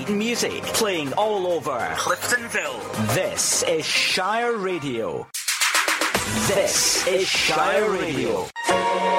music playing all over Cliftonville. This is Shire Radio. This is Shire Radio.